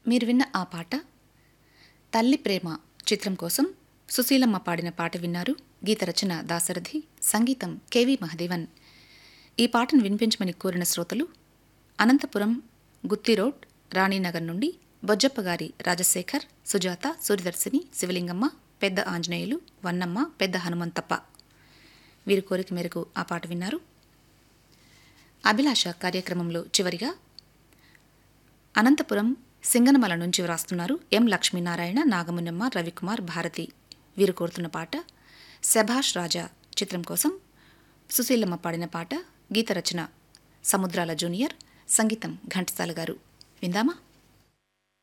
మీరు విన్న ఆ పాట తల్లి ప్రేమ చిత్రం కోసం సుశీలమ్మ పాడిన పాట విన్నారు. గీత రచన దాశరథి, సంగీతం కెవి మహదేవన్. ఈ పాటను వినిపించమని కోరిన శ్రోతలు అనంతపురం గుత్తి రోడ్ రాణీనగర్ నుండి బొజ్జప్పగారి రాజశేఖర్, సుజాత, సూర్యదర్శిని, శివలింగమ్మ, పెద్ద ఆంజనేయులు, వన్నమ్మ, పెద్ద హనుమంతప్ప. వీరి కోరిక మేరకు ఆ పాట విన్నారు. అభిలాష కార్యక్రమంలో చివరిగా అనంతపురం సింగనమల నుంచి వ్రాస్తున్నారు ఎం లక్ష్మీనారాయణ, నాగమున్నమ్మ, రవికుమార్, భారతి. వీరు కోరుతున్న పాట శభాష్ రాజా చిత్రం కోసం సుశీలమ్మ పాడిన పాట. గీత రచన సముద్రాల జూనియర్, సంగీతం ఘంటసాల గారు. విందామా?